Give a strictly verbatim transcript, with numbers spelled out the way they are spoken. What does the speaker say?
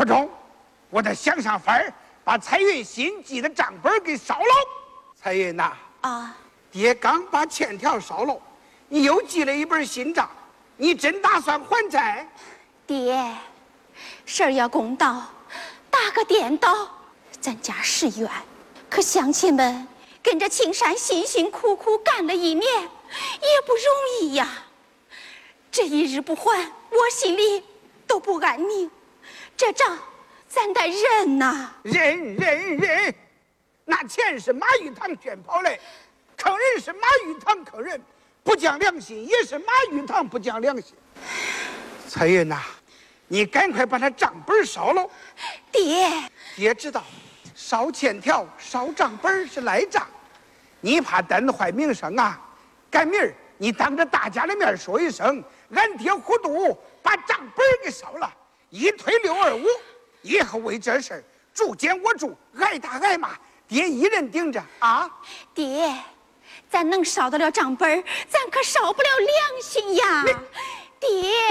国忠，我得想想法儿，把彩云新记的账本给烧了。彩云呐， 啊， 爹刚把欠条烧了，你又记了一本新账，你真打算还债？ 爹，事儿要公道，打个颠倒，咱家是冤，可乡亲们跟着青山辛辛苦苦干了一年，也不容易呀。这一日不还，我心里都不安宁。这账咱得认呐， 认认认，那钱是马玉堂捐跑来，坑人是马玉堂坑人，不讲良心也是马玉堂不讲良心。彩云呐，你赶快把他账本烧了。 爹， 爹知道烧欠条烧账本是赖账，你怕担坏名声啊，赶明儿你当着大家的面说一声，俺爹糊涂把账本给烧了，一推六二五，以后为这事儿住监我住，挨打挨骂，爹一人顶着啊。 爹，咱能烧得了账本，咱可烧不了良心呀。爹。